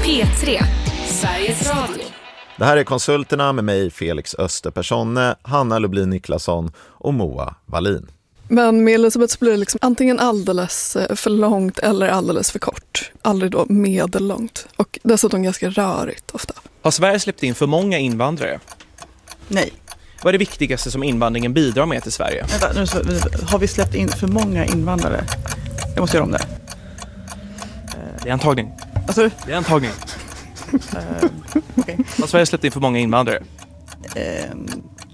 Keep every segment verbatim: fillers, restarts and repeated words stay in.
P tre, Sveriges Radio. Det här är Konsulterna med mig, Felix Österpersonne, Hanna Lublin Niklasson och Moa Wallin. Men med Elisabeth så blir det liksom antingen alldeles för långt eller alldeles för kort. Aldrig då medellångt. Och dessutom ganska rörigt ofta. Har Sverige släppt in för många invandrare? Nej. Vad är det viktigaste som invandringen bidrar med till Sverige? Vänta, nu så, har vi släppt in för många invandrare? Jag måste göra om det. Det är antagning. Alltså, Det är antagning. uh, okay. Har Sverige släppt in för många invandrare? Um.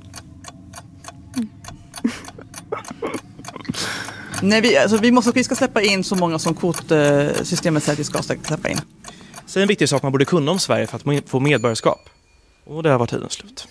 Nej, vi, alltså, vi, måste, vi ska släppa in så många som kvotsystemet säger att vi ska släppa in. Säg en viktig sak man borde kunna om Sverige för att få medborgarskap. Och det har varit tiden slut.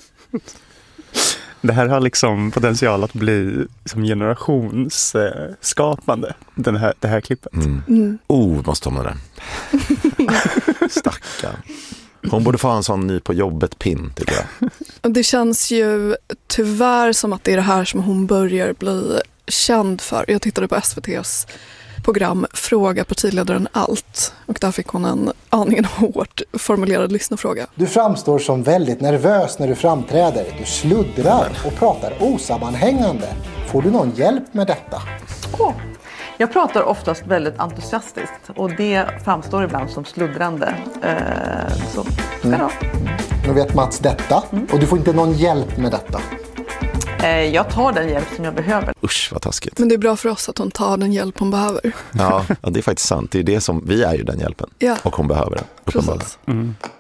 Det här har liksom potential att bli som generationsskapande, den här, det här klippet. Mm. Mm. Oh, måste ta med den. Stackarn. Hon borde få ha en sån ny på jobbet pin, tycker jag. Det känns ju tyvärr som att det är det här som hon börjar bli känd för. Jag tittade på S V T:s program Fråga partiledaren allt. Och där fick hon en aningen hårt formulerad lyssnarfråga. Du framstår som väldigt nervös när du framträder. Du sluddrar och pratar osammanhängande. Får du någon hjälp med detta? Oh. Jag pratar oftast väldigt entusiastiskt och det framstår ibland som sluddrande. Eh, så ska mm. då. Nu vet Mats detta mm. och du får inte någon hjälp med detta. Jag tar den hjälp som jag behöver. Usch, vad taskigt. Men det är bra för oss att hon tar den hjälp hon behöver. Ja, ja, det är faktiskt sant. Det är det som, vi är ju den hjälpen. Ja. Och hon behöver den. Uppenbarligen. Mm.